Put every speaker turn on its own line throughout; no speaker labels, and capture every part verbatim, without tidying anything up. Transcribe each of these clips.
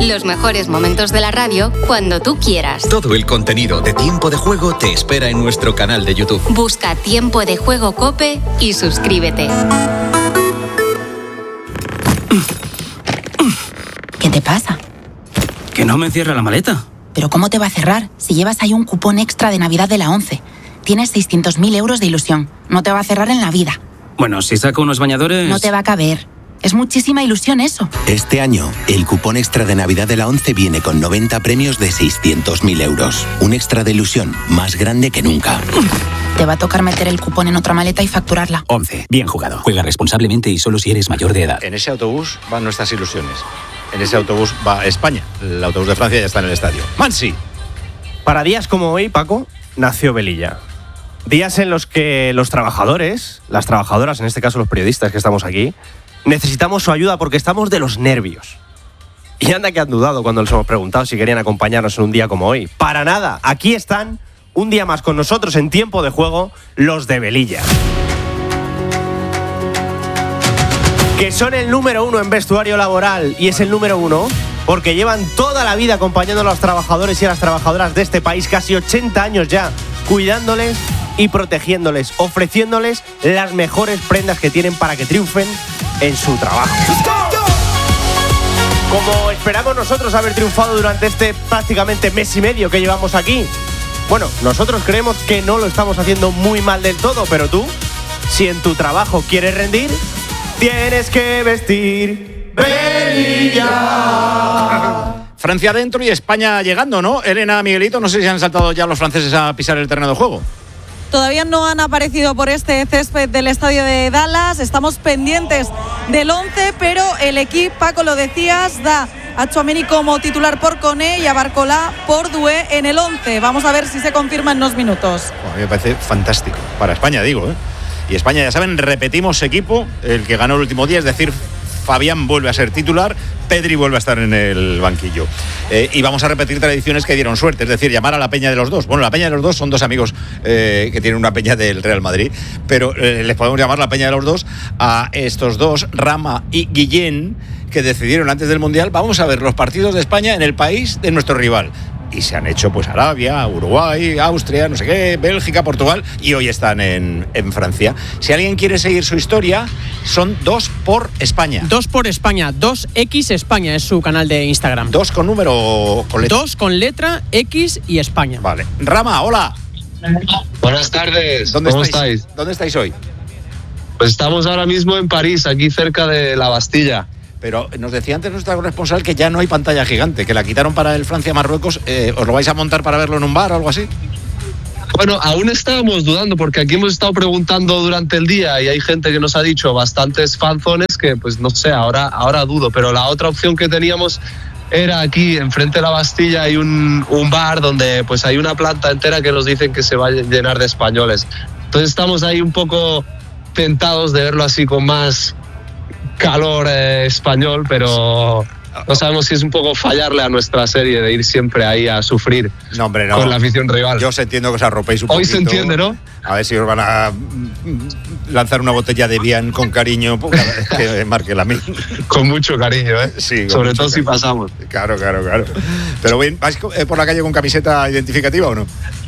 Los mejores momentos de la radio cuando tú quieras.
Todo el contenido de Tiempo de Juego te espera en nuestro canal de YouTube.
Busca Tiempo de Juego COPE y suscríbete.
¿Qué te pasa?
Que no me cierra la maleta.
¿Pero cómo te va a cerrar si llevas ahí un cupón extra de Navidad de la ONCE? Tienes seiscientos mil euros de ilusión. No te va a cerrar en la vida.
Bueno, si saco unos bañadores...
No te va a caber. Es muchísima ilusión eso.
Este año, el cupón extra de Navidad de la ONCE viene con noventa premios de seiscientos mil euros. Un extra de ilusión más grande que nunca.
Te va a tocar meter el cupón en otra maleta y facturarla.
ONCE. Bien jugado. Juega responsablemente y solo si eres mayor de edad.
En ese autobús van nuestras ilusiones. En ese autobús va España. El autobús de Francia ya está en el estadio. ¡Mansi!
Para días como hoy, Paco, nació Velilla. Días en los que los trabajadores, las trabajadoras, en este caso los periodistas que estamos aquí, necesitamos su ayuda porque estamos de los nervios. Y anda que han dudado cuando les hemos preguntado si querían acompañarnos en un día como hoy. Para nada, aquí están, un día más con nosotros en Tiempo de Juego, los de Velilla. Que son el número uno en vestuario laboral, y es el número uno porque llevan toda la vida acompañando a los trabajadores y a las trabajadoras de este país, casi ochenta años ya, cuidándoles y protegiéndoles, ofreciéndoles las mejores prendas que tienen para que triunfen en su trabajo. Como esperamos nosotros haber triunfado durante este prácticamente mes y medio que llevamos aquí. Bueno, nosotros creemos que no lo estamos haciendo muy mal del todo, pero tú, si en tu trabajo quieres rendir, tienes que vestir Velilla.
Francia adentro y España llegando, ¿no? Elena, Miguelito, no sé si han saltado ya los franceses a pisar el terreno de juego.
Todavía no han aparecido por este césped del estadio de Dallas. Estamos pendientes del once, pero el equipo, Paco, lo decías, da a Tchouaméni como titular por Koné y a Barcola por Doué en el once. Vamos a ver si se confirma en unos minutos.
Bueno, a mí me parece fantástico. Para España, digo, ¿eh? Y España, ya saben, repetimos equipo, el que ganó el último día, es decir, Fabián vuelve a ser titular, Pedri vuelve a estar en el banquillo. Eh, y vamos a repetir tradiciones que dieron suerte, es decir, llamar a la peña de los dos. Bueno, la peña de los dos son dos amigos eh, que tienen una peña del Real Madrid, pero eh, les podemos llamar la peña de los dos a estos dos, Rama y Guillén, que decidieron antes del Mundial, vamos a ver los partidos de España en el país de nuestro rival. Y se han hecho pues Arabia, Uruguay, Austria, no sé qué, Bélgica, Portugal, y hoy están en, en Francia. Si alguien quiere seguir su historia, son dos por España.
Dos por España, dos equis España es su canal de Instagram.
¿Dos con número o con letra?
Dos con letra, X y España.
Vale. Rama, hola.
Buenas tardes.
¿Dónde
¿Cómo
estáis?
estáis?
¿Dónde estáis hoy?
Pues estamos ahora mismo en París, aquí cerca de la Bastilla.
Pero nos decía antes nuestra corresponsal que ya no hay pantalla gigante, que la quitaron para el Francia-Marruecos. Eh, ¿Os lo vais a montar para verlo en un bar o algo así?
Bueno, aún estábamos dudando porque aquí hemos estado preguntando durante el día y hay gente que nos ha dicho bastantes fanzones que, pues no sé, ahora, ahora dudo. Pero la otra opción que teníamos era aquí, enfrente de la Bastilla, hay un, un bar donde pues hay una planta entera que nos dicen que se va a llenar de españoles. Entonces estamos ahí un poco tentados de verlo así con más calor eh, español, pero no sabemos si es un poco fallarle a nuestra serie de ir siempre ahí a sufrir
no, hombre, no.
con la afición rival.
Yo os entiendo que os arropéis un poquito.
Hoy se entiende, ¿no?
A ver si os van a lanzar una botella de Vian con cariño, que marque la mil.
Con mucho cariño, ¿eh?
Sí,
sobre todo
cariño.
Si pasamos.
Claro, claro, claro. Pero bien, ¿vais por la calle con camiseta identificativa o no?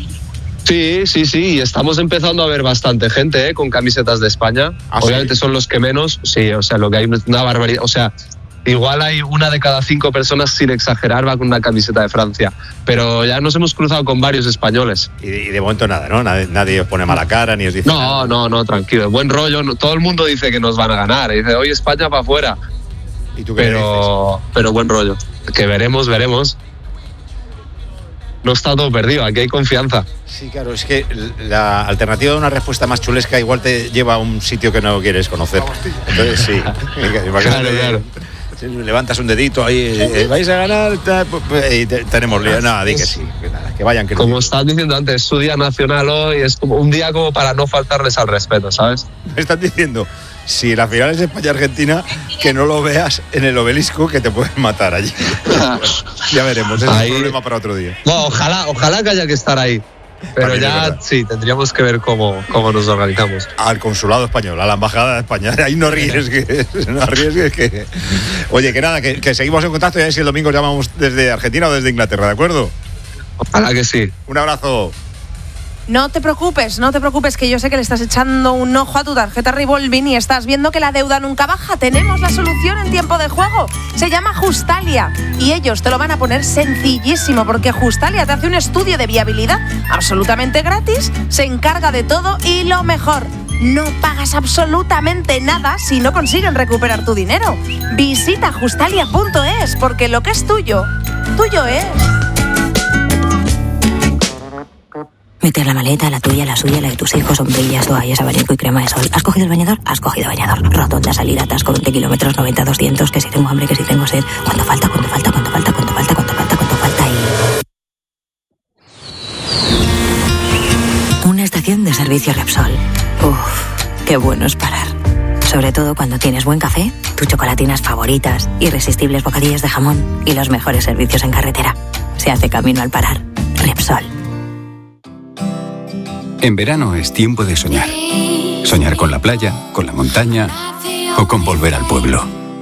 Sí, sí, sí, y estamos empezando a ver bastante gente ¿eh? con camisetas de España.
¿Ah,
obviamente
sí?
Son los que menos, sí, o sea, lo que hay es una barbaridad, o sea, igual hay una de cada cinco personas, sin exagerar, va con una camiseta de Francia, pero ya nos hemos cruzado con varios españoles.
Y de, y de momento nada, ¿no? Nadie, nadie os pone mala cara ni os dice
No,
nada.
no, no, tranquilo, buen rollo, no, todo el mundo dice que nos van a ganar, dice, hoy España para afuera.
¿Y tú qué
pero,
dices?
pero buen rollo, que veremos, veremos. No está todo perdido, aquí hay confianza.
Sí, claro, es que la alternativa de una respuesta más chulesca igual te lleva a un sitio que no quieres conocer. Entonces, sí.
Claro, claro.
Levantas un dedito ahí, eh, vais a ganar, y te, tenemos lío. No, di que sí, que, nada, que vayan. Que
como
no.
estás diciendo antes, es su día nacional hoy, es como un día como para no faltarles al respeto, ¿sabes?
Me estás diciendo, si la final es España-Argentina, que no lo veas en el obelisco, que te pueden matar allí. Ya veremos, ese
ahí...
es un problema para otro día.
No, ojalá, ojalá que haya que estar ahí. Pero
También
ya sí, tendríamos que ver cómo, cómo nos organizamos.
Al consulado español, a la embajada de España. Ahí no arriesgues, no arriesgues que... Oye, que nada, que, que seguimos en contacto y a ver si el domingo llamamos desde Argentina o desde Inglaterra, ¿de acuerdo?
Ojalá que sí.
Un abrazo.
No te preocupes, no te preocupes, que yo sé que le estás echando un ojo a tu tarjeta Revolving y estás viendo que la deuda nunca baja. Tenemos la solución en tiempo de juego. Se llama Justalia y ellos te lo van a poner sencillísimo porque Justalia te hace un estudio de viabilidad absolutamente gratis, se encarga de todo y lo mejor, no pagas absolutamente nada si no consiguen recuperar tu dinero. Visita justalia punto es porque lo que es tuyo, tuyo es.
Meter la maleta, la tuya, la suya, la de tus hijos, sombrillas, toallas, abanico y crema de sol. ¿Has cogido el bañador? Has cogido bañador. Rotonda, salida, atasco, veinte kilómetros, noventa, doscientos, que si tengo hambre, que si tengo sed. ¿Cuánto falta? ¿Cuánto falta? ¿Cuánto falta? ¿Cuánto falta? ¿Cuánto falta? ¿Cuánto falta? Y... una estación de servicio Repsol. Uf, qué bueno es parar. Sobre todo cuando tienes buen café, tus chocolatinas favoritas, irresistibles bocadillos de jamón y los mejores servicios en carretera. Se hace camino al parar. Repsol.
En verano es tiempo de soñar. Soñar con la playa, con la montaña o con volver al pueblo.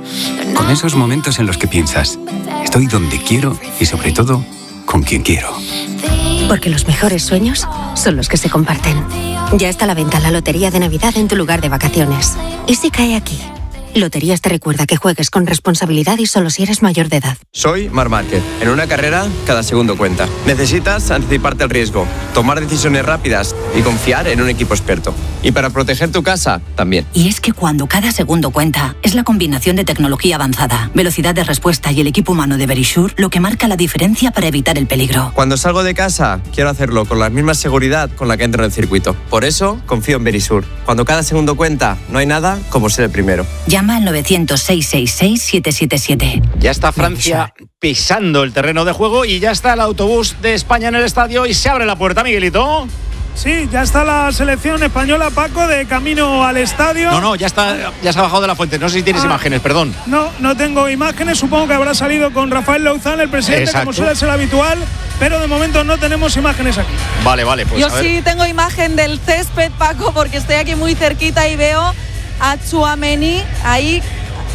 Con esos momentos en los que piensas, estoy donde quiero y sobre todo, con quien quiero.
Porque los mejores sueños son los que se comparten. Ya está a la venta la Lotería de Navidad en tu lugar de vacaciones. ¿Y si cae aquí? Loterías te recuerda que juegues con responsabilidad y solo si eres mayor de edad.
Soy Marc Márquez. En una carrera, cada segundo cuenta. Necesitas anticiparte al riesgo, tomar decisiones rápidas y confiar en un equipo experto. Y para proteger tu casa, también.
Y es que cuando cada segundo cuenta, es la combinación de tecnología avanzada, velocidad de respuesta y el equipo humano de Verisure lo que marca la diferencia para evitar el peligro.
Cuando salgo de casa, quiero hacerlo con la misma seguridad con la que entro en el circuito. Por eso, confío en Verisure. Cuando cada segundo cuenta, no hay nada como ser el primero.
Llama al novecientos, seiscientos sesenta y seis, siete siete siete.
Ya está Francia pisando el terreno de juego y ya está el autobús de España en el estadio y se abre la puerta, Miguelito.
Sí, ya está la selección española, Paco, de camino al estadio.
No, no, ya está, ya se ha bajado de la fuente. No sé si tienes ah, imágenes, perdón.
No, no tengo imágenes. Supongo que habrá salido con Rafael Louzán, el presidente, exacto, como suele ser habitual. Pero de momento no tenemos imágenes aquí.
Vale, vale. Pues
yo
a ver.
Sí tengo imagen del césped, Paco, porque estoy aquí muy cerquita y veo a Tchouaméni ahí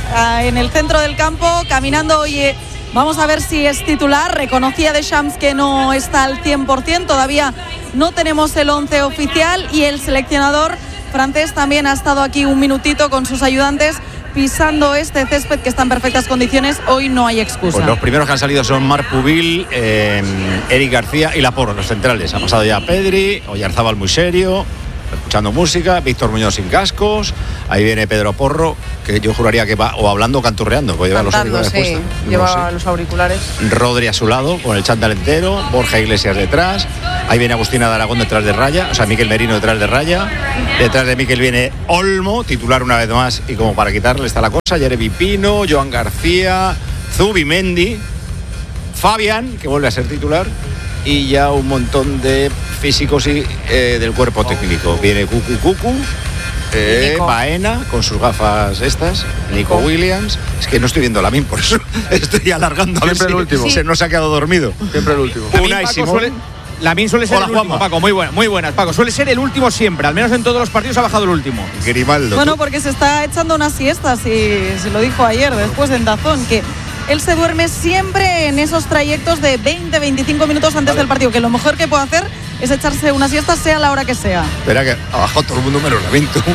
en el centro del campo caminando. Oye, vamos a ver si es titular. Reconocía Deschamps que no está al cien por ciento, todavía no tenemos el once oficial y el seleccionador francés también ha estado aquí un minutito con sus ayudantes pisando este césped que está en perfectas condiciones. Hoy no hay excusa.
Pues los primeros que han salido son Marc Pubil, eh, Eric García y Laporte, los centrales. Ha pasado ya Pedri, Oyarzábal muy serio, escuchando música, Víctor Muñoz sin cascos, ahí viene Pedro Porro, que yo juraría que va o hablando o canturreando, porque lleva
Cantando,
los auriculares
sí,
puestos.
lleva
No sé.
los auriculares.
Rodri a su lado, con el chándal entero, Borja Iglesias detrás, ahí viene Agustina de Aragón detrás de Raya, o sea, Miquel Merino detrás de Raya, detrás de Miquel viene Olmo, titular una vez más, y como para quitarle está la cosa, Jeremy Pino, Joan García, Zubimendi, Fabián, que vuelve a ser titular, y ya un montón de físicos y eh, del cuerpo técnico. Viene Cucu Cucu, eh, Baena con sus gafas estas, Nico Williams. Es que no estoy viendo a Lamin, por eso estoy alargando.
Siempre
a ver
el
si
último.
Se nos ha quedado dormido.
Siempre el último.
Unai Simón.
Suele, Lamin suele ser
Hola,
el último,
Juanma.
Paco. Muy buenas, muy buenas, Paco. Suele ser el último siempre. Al menos en todos los partidos ha bajado el último.
Grimaldo.
Bueno, porque se está echando una siesta, si se lo dijo ayer después en Dazón, que él se duerme siempre en esos trayectos de veinte, veinticinco minutos antes vale. del partido, que lo mejor que puede hacer es echarse una siesta sea la hora que sea.
Espera que abajo todo el mundo menos Lamin, tú.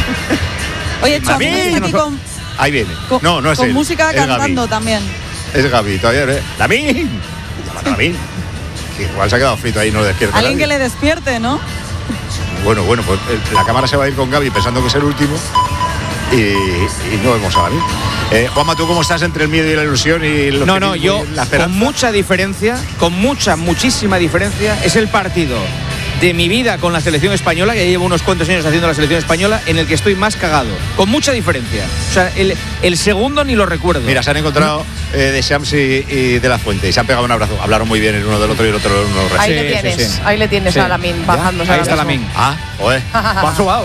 Oye, Chua, está aquí con,
ahí viene.
con,
no, no es
con
él.
música
es
cantando
Gaby.
también.
Es Gaby, todavía no es. ¡Lamin! Llama a Lamin. Que igual se ha quedado frito ahí y no despierta.
Alguien
nadie.
que le despierte, ¿no?
Bueno, bueno, pues la cámara se va a ir con Gaby pensando que es el último. Y, y no vemos a Lamin. Eh, Juanma, ¿tú cómo estás entre el miedo y la ilusión y lo
No,
que
no, yo
la esperanza?
con mucha diferencia, con mucha, muchísima diferencia, es el partido de mi vida con la selección española, que ya llevo unos cuantos años haciendo la selección española, en el que estoy más cagado, con mucha diferencia. O sea, el, el segundo ni lo recuerdo.
Mira, se han encontrado eh, Deschamps y, y De La Fuente y se han pegado un abrazo. Hablaron muy bien el uno del otro y el otro uno del
Ahí
sí,
le tienes,
sí, sí.
ahí le tienes
sí.
a Lamin bajándose.
Ahí está Lamin.
Ah, joder.
Va sobado, ¿eh?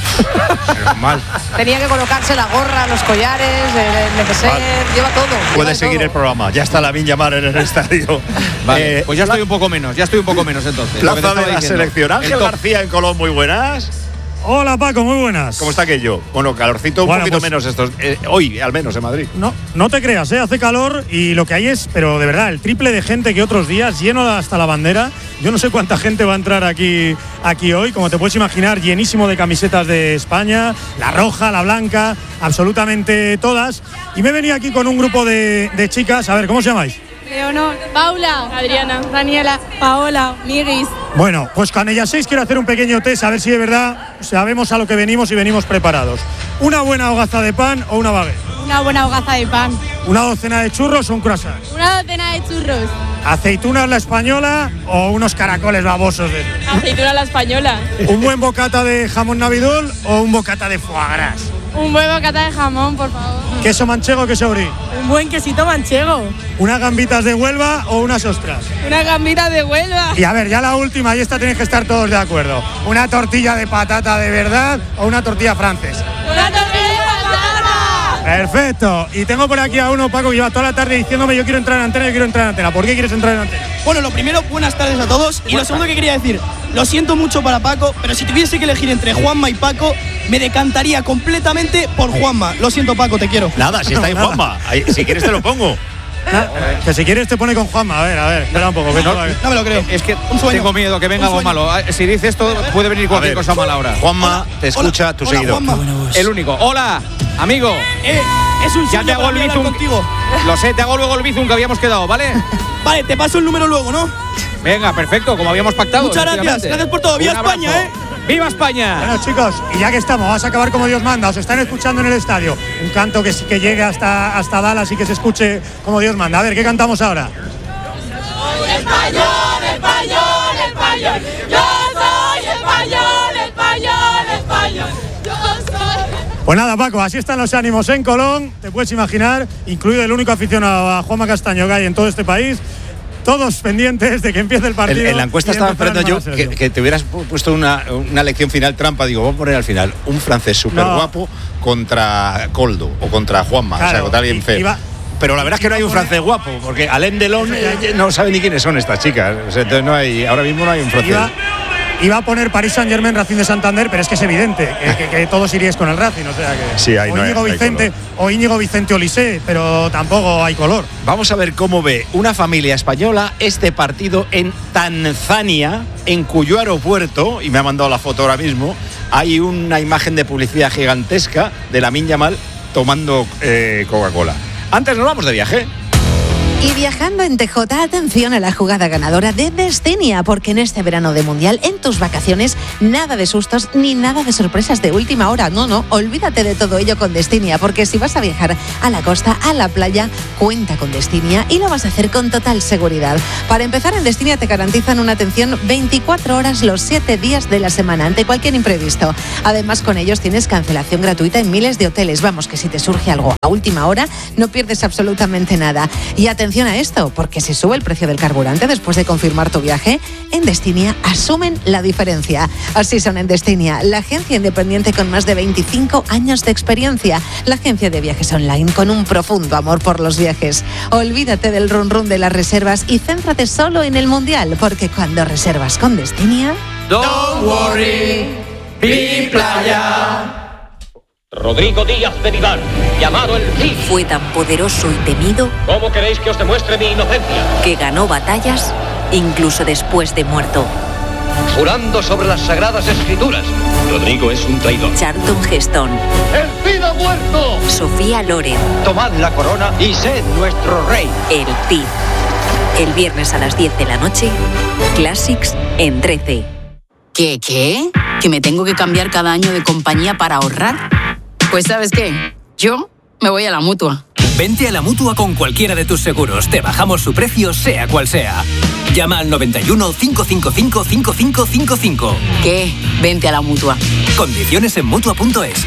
Mal.
Tenía que colocarse la gorra, los collares, el neceser, vale. Lleva todo.
Puedes
lleva
seguir
todo.
el programa. Ya está Lamine Yamal en el estadio.
Vale,
Eh,
pues ya estoy un poco menos, ya estoy un poco menos entonces.
Plaza
Lo que te
de
estaba
la
diciendo.
selección. Ángel
El top.
García en Colón, muy buenas.
Hola Paco, muy buenas.
¿Cómo está aquello? Bueno, calorcito un
Bueno,
poquito
pues,
menos estos. eh, hoy, al menos en Madrid.
No, no te creas, ¿eh? Hace calor y lo que hay es, pero de verdad, el triple de gente que otros días, lleno hasta la bandera. Yo no sé cuánta gente va a entrar aquí, aquí hoy, como te puedes imaginar, llenísimo de camisetas de España, la roja, la blanca, absolutamente todas. Y me he venido aquí con un grupo de, de chicas, a ver, ¿cómo os llamáis?
Leonor, Paula, Adriana, Daniela, Paola, Miguis.
Bueno, pues con ellas seis quiero hacer un pequeño test, a ver si de verdad sabemos a lo que venimos y venimos preparados. ¿Una buena hogaza de pan o una baguette?
Una buena hogaza de pan.
¿Una docena de churros o un croissant?
Una docena de churros.
¿Aceitunas la española o unos caracoles babosos? De...
Aceituna la española.
¿Un buen bocata de jamón navidul o un bocata de foie gras?
Un buen bocata de jamón, por favor.
¿Queso manchego o queso brie?
Un buen quesito manchego.
¿Unas gambitas de Huelva o unas ostras?
Una gambita de Huelva.
Y a ver, ya la última, y esta tenéis que estar todos de acuerdo. ¿Una tortilla de patata de verdad o una tortilla francesa?
Una tortilla de patata.
Perfecto. Y tengo por aquí a uno, Paco, que lleva toda la tarde diciéndome yo quiero entrar en antena, yo quiero entrar en antena. ¿Por qué quieres entrar en antena?
Bueno, lo primero, buenas tardes a todos. Y lo segundo que quería decir, lo siento mucho para Paco, pero si tuviese que elegir entre Juanma y Paco, me decantaría completamente por Juanma. Lo siento, Paco, te quiero.
Nada, si está ahí
Nada.
Juanma. Ahí, si quieres te lo pongo.
Que si quieres te pone con Juanma. A ver, a ver, espera un poco. Que
No,
no,
No me lo creo.
Es que
Un sueño.
tengo miedo que venga
Un
algo
sueño.
malo. Si dice esto, puede venir cualquier
A ver,
cosa mala ahora.
Juanma, te escucha tu
Hola,
seguidor.
Juanma.
El único. Hola, amigo.
Eh, es un
Ya
sueño
te hago
para
el
mí hablar
bizum.
contigo.
Lo sé, te hago luego el bizum que habíamos quedado, ¿vale?
Vale, te paso el número luego, ¿no?
Venga, perfecto, como habíamos pactado.
Muchas gracias,
efectivamente.
gracias por todo. ¡Viva
Un abrazo.
España, eh!
¡Viva España!
Bueno, chicos, y ya que estamos, vas a acabar como Dios manda. Os están escuchando en el estadio. Un canto que, que llegue hasta, hasta Dallas y que se escuche como Dios manda. A ver, ¿qué cantamos ahora?
Español, español, español. Yo soy español, español, español. Yo soy.
Pues nada, Paco, así están los ánimos en Colón. Te puedes imaginar, incluido el único aficionado a Juanma Castaño que hay en todo este país. Todos pendientes de que empiece el partido.
En, en la encuesta
y
estaba
empezar
esperando yo
con la
que,
selección.
que te hubieras pu- puesto una, una lección final trampa. Digo, vamos a poner al final un francés súper
No.
guapo contra Coldo o contra Juanma, o sea,
Claro,
contra alguien
y-
feo.
iba-
Pero la verdad es que no hay un francés guapo, porque Alain Delon eh, no sabe ni quiénes son estas chicas. O sea, entonces no hay, ahora mismo no hay un francés.
Iba, iba a poner Paris Saint-Germain, Racing de Santander, pero es que es evidente que, que- que todos iríais con el Racing. O sea que.
Sí, ahí
o
no hay-
Íñigo
no hay
Vicente, o Íñigo Vicente Olise, pero tampoco hay color.
Vamos a ver cómo ve una familia española este partido en Tanzania, en cuyo aeropuerto, y me ha mandado la foto ahora mismo, hay una imagen de publicidad gigantesca de Lamine Yamal tomando eh, Coca-Cola. Antes nos vamos de viaje.
Y viajando en T J, atención a la jugada ganadora de Destinia, porque en este verano de Mundial, en tus vacaciones, nada de sustos ni nada de sorpresas de última hora. No, no, olvídate de todo ello con Destinia, porque si vas a viajar a la costa, a la playa, cuenta con Destinia y lo vas a hacer con total seguridad. Para empezar, en Destinia te garantizan una atención veinticuatro horas los siete días de la semana ante cualquier imprevisto. Además, con ellos tienes cancelación gratuita en miles de hoteles. Vamos, que si te surge algo a última hora, no pierdes absolutamente nada. Y atención a esto, porque si sube el precio del carburante después de confirmar tu viaje, en Destinia asumen la diferencia. Así son en Destinia, la agencia independiente con más de veinticinco años de experiencia, la agencia de viajes online con un profundo amor por los viajes. Olvídate del run run de las reservas y céntrate solo en el Mundial, porque cuando reservas con Destinia...
Don't worry, mi playa. Rodrigo Díaz de Vivar, llamado el Cid.
Fue tan poderoso y temido
¿Cómo queréis que os demuestre mi inocencia?
que ganó batallas incluso después de muerto.
Jurando sobre las sagradas escrituras. Rodrigo es un traidor.
Charlton Heston,
¡El Cid ha muerto!
Sofía Loren,
Tomad la corona y sed nuestro rey.
el Cid. El viernes a las diez de la noche, Classics en trece.
¿Qué, qué? ¿Que me tengo que cambiar cada año de compañía para ahorrar? Pues ¿sabes qué? Yo me voy a la Mutua.
Vente a la Mutua con cualquiera de tus seguros. Te bajamos su precio, sea cual sea. Llama al noventa y uno, cinco cinco cinco, cinco cinco cinco cinco.
¿Qué? Vente a la Mutua.
Condiciones en Mutua punto es.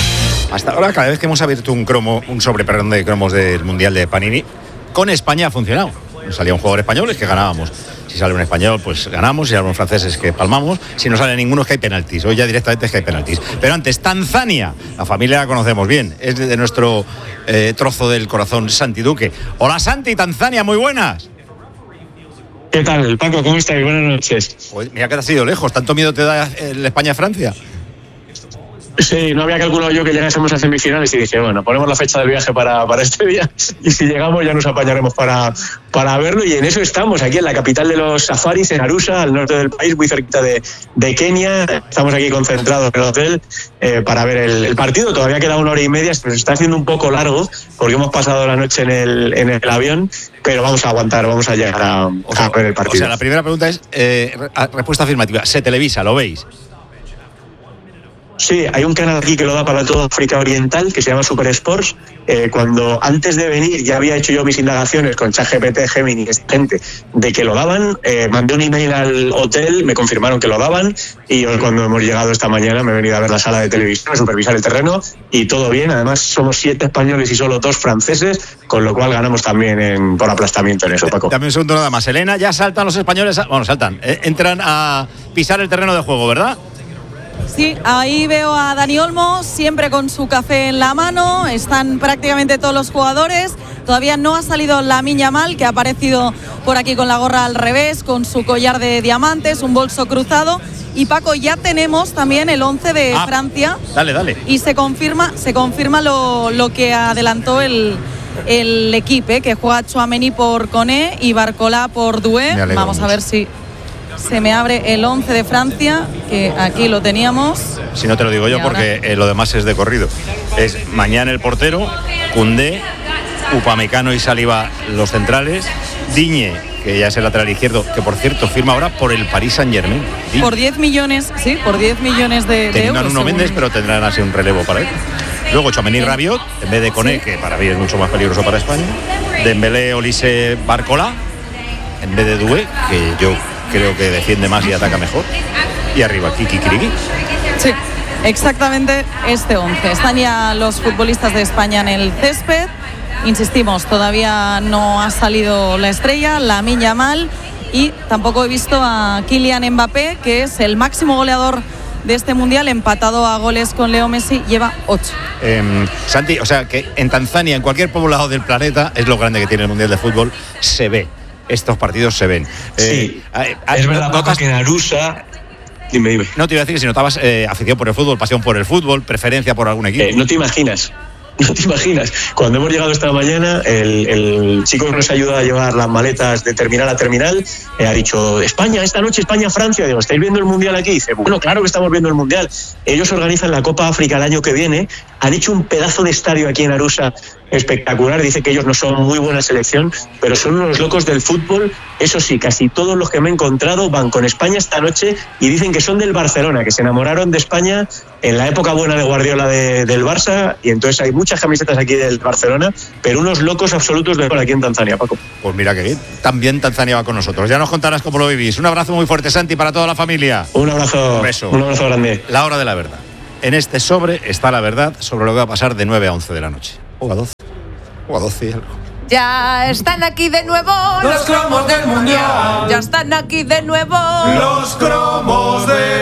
Hasta ahora, cada vez que hemos abierto un cromo, un sobre, perdón, de cromos del Mundial de Panini, con España ha funcionado. salía un jugador español es que ganábamos. Si sale un español, pues ganamos. Si sale un francés es que palmamos. Si no sale ninguno es que hay penaltis. Hoy ya directamente es que hay penaltis. Pero antes, Tanzania. La familia la conocemos bien. Es de, de nuestro eh, trozo del corazón, Santi Duque. Hola Santi, Tanzania, muy buenas.
¿Qué tal, Paco? ¿Cómo estás? Buenas noches.
Pues mira que te has ido lejos. ¿Tanto miedo te da el España-Francia?
Sí, no había calculado yo que llegásemos a semifinales y dije, bueno, ponemos la fecha del viaje para, para este día y si llegamos ya nos apañaremos para, para verlo, y en eso estamos, aquí en la capital de los safaris, en Arusha, al norte del país, muy cerquita de, de Kenia. Estamos aquí concentrados en el hotel eh, para ver el, el partido. Todavía queda una hora y media, se nos está haciendo un poco largo porque hemos pasado la noche en el, en el avión, pero vamos a aguantar, vamos a llegar a,
o sea,
a ver el partido.
O sea, la primera pregunta es, eh, respuesta afirmativa, ¿se televisa? ¿Lo veis?
Sí, hay un canal aquí que lo da para toda África Oriental que se llama Super Sports. Eh, cuando antes de venir ya había hecho yo mis indagaciones con ChatGPT, Gemini, gente, de que lo daban, eh, mandé un email al hotel, me confirmaron que lo daban, y hoy cuando hemos llegado esta mañana me he venido a ver la sala de televisión, a supervisar el terreno, y todo bien. Además somos siete españoles y solo dos franceses, con lo cual ganamos también en, por aplastamiento en eso, Paco.
Dame un segundo nada más. Elena, ya saltan los españoles, a, bueno, saltan, eh, entran a pisar el terreno de juego, ¿verdad?
Sí, ahí veo a Dani Olmo, siempre con su café en la mano. Están prácticamente todos los jugadores. Todavía no ha salido Lamine Yamal, que ha aparecido por aquí con la gorra al revés, con su collar de diamantes, un bolso cruzado. Y Paco, ya tenemos también el once de
ah,
Francia.
Dale, dale.
Y se confirma, se confirma lo, lo que adelantó el, el equipo, ¿eh? Que juega Tchouaméni por Koné y Barcola por Doué. Vamos mucho. A ver si se me abre el once de Francia, que aquí lo teníamos.
Si no te lo digo yo, porque eh, lo demás es de corrido. Es mañana el portero, Koundé, Upamecano y Saliba los centrales, Digne, que ya es el lateral izquierdo, que por cierto firma ahora por el Paris Saint-Germain. Digne.
Por diez millones, sí, por diez millones de, de euros.
Nuno Méndez, pero tendrán así un relevo para él. Luego Tchouaméni, Rabiot, en vez de Koné, sí, que para mí es mucho más peligroso para España. Dembélé, Olise, Barcola, en vez de Doué, que yo creo que defiende más y ataca mejor. Y arriba, Kiki Kiriki.
Sí, exactamente este once. Están ya los futbolistas de España en el césped. Insistimos, todavía no ha salido la estrella, Lamine Yamal, y tampoco he visto a Kylian Mbappé, que es el máximo goleador de este mundial, empatado a goles con Leo Messi, lleva ocho.
Eh, Santi, o sea que en Tanzania, en cualquier poblado del planeta, es lo grande que tiene el mundial de fútbol, se ve. Estos partidos se ven.
Sí, eh, es verdad, Paco, que en Arusha... Dime, dime.
No te iba a decir que si notabas eh, afición por el fútbol, pasión por el fútbol, preferencia por algún equipo.
Eh, no te imaginas. No te imaginas. Cuando hemos llegado esta mañana, el, el chico que nos ayuda a llevar las maletas de terminal a terminal eh, ha dicho, España, esta noche España-Francia. Digo, ¿estáis viendo el Mundial aquí? Y dice, bueno, claro que estamos viendo el Mundial. Ellos organizan la Copa África el año que viene. Han hecho un pedazo de estadio aquí en Arusha espectacular. Dice que ellos no son muy buena selección, pero son unos locos del fútbol. Eso sí, casi todos los que me he encontrado van con España esta noche y dicen que son del Barcelona, que se enamoraron de España en la época buena de Guardiola de, del Barça, y entonces hay muchas camisetas aquí del Barcelona, pero unos locos absolutos de aquí en Tanzania, Paco.
Pues mira que bien, también Tanzania va con nosotros. Ya nos contarás cómo lo vivís. Un abrazo muy fuerte, Santi, para toda la familia.
Un abrazo.
Un beso.
Un abrazo grande.
La hora de la verdad. En este sobre está la verdad sobre lo que va a pasar de nueve a once de la noche. O a doce. O a doce y algo.
Ya están aquí de nuevo
los cromos del mundial.
Ya están aquí de nuevo
los cromos de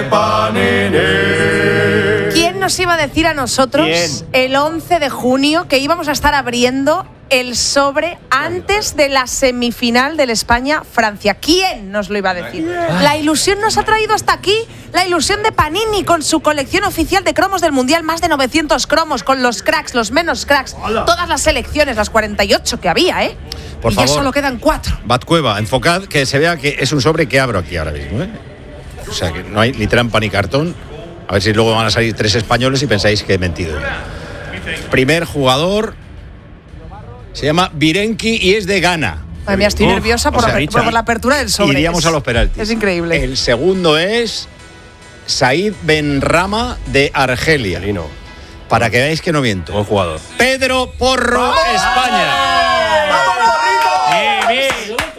Panini.
¿Quién nos iba a decir a nosotros ¿Quién? el once de junio que íbamos a estar abriendo el sobre antes de la semifinal del España-Francia? ¿Quién nos lo iba a decir? La ilusión nos ha traído hasta aquí. La ilusión de Panini con su colección oficial de cromos del Mundial. Más de novecientos cromos con los cracks, los menos cracks. Hola. Todas las selecciones, las cuarenta y ocho que había, ¿eh?
Por
y
favor,
ya solo quedan cuatro.
Batcueva, enfocad que se vea que es un sobre que abro aquí ahora mismo, ¿eh? O sea, que no hay ni trampa ni cartón. A ver si luego van a salir tres españoles y pensáis que he mentido. Primer jugador... Se llama Virenki y es de Ghana.
Madre mía, estoy Uf, nerviosa por, o sea, la, por la apertura del sobre.
Iríamos
es,
a los penaltis.
Es increíble.
El segundo es Said Benrama de Argelia. Lino. Para que veáis que no miento.
Buen jugador.
Pedro Porro, ¡vamos! España.
¡Vamos, Porrito!
Bien, bien.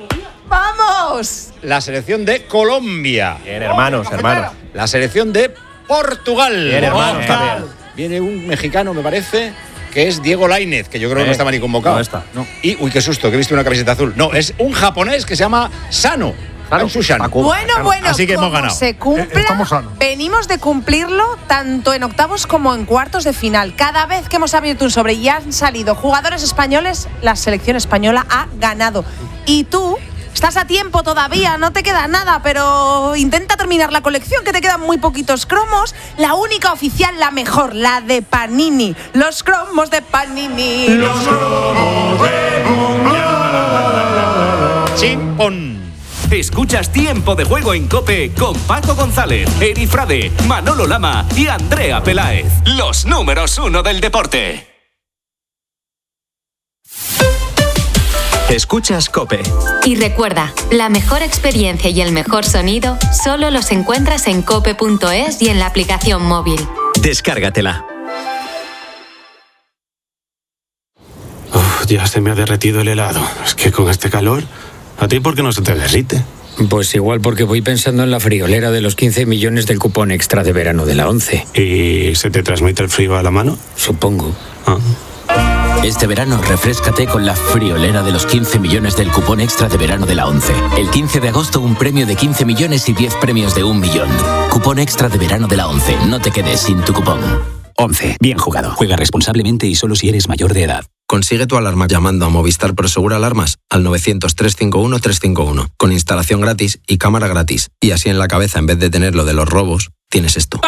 ¡Vamos!
La selección de Colombia.
Bien, hermanos, hermanos.
La selección de Portugal.
Bien, hermanos, también.
Viene un mexicano, me parece. que es Diego Lainez, que yo creo que
Eh,
no estaba ni convocado.
no está, no.
Y, uy, qué susto, que he visto una camiseta azul. No, es un japonés que se llama Sano. Claro, Sushan.
Bueno, bueno,
Así que hemos
como
ganado.
se cumpla, venimos de cumplirlo tanto en octavos como en cuartos de final. Cada vez que hemos abierto un sobre y han salido jugadores españoles, la selección española ha ganado. Y tú estás a tiempo todavía, no te queda nada, pero intenta terminar la colección, que te quedan muy poquitos cromos. La única oficial, la mejor, la de Panini. Los cromos de Panini. Los cromos de
Chimpón.
Escuchas Tiempo de Juego en COPE con Paco González, Eri Frade, Manolo Lama y Andrea Peláez. Los números uno del deporte.
Escuchas COPE.
Y recuerda, la mejor experiencia y el mejor sonido solo los encuentras en cope punto es y en la aplicación móvil.
Descárgatela.
Uf, ya se me ha derretido el helado. Es que con este calor, ¿a ti por qué no se te derrite?
Pues igual porque voy pensando en la friolera de los quince millones del cupón extra de verano de la ONCE.
¿Y se te transmite el frío a la mano?
Supongo.
Ah.
Este verano refréscate con la friolera de los quince millones del cupón extra de verano de la ONCE. El quince de agosto un premio de quince millones y diez premios de un millón. Cupón extra de verano de la ONCE. No te quedes sin tu cupón.
ONCE. Bien jugado. Juega responsablemente y solo si eres mayor de edad.
Consigue tu alarma llamando a Movistar Prosegur Alarmas al novecientos, trescientos cincuenta y uno, trescientos cincuenta y uno, con instalación gratis y cámara gratis. Y así en la cabeza, en vez de tener lo de los robos, tienes esto.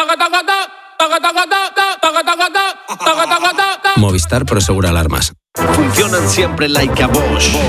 Movistar Prosegur Alarmas.
Funcionan siempre like a Bosch.